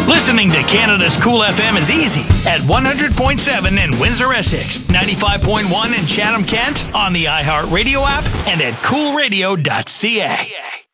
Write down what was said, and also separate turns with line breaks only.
Listening to Canada's Cool FM is easy at 100.7 in Windsor, Essex, 95.1 in Chatham, Kent, on the iHeartRadio app, and at coolradio.ca.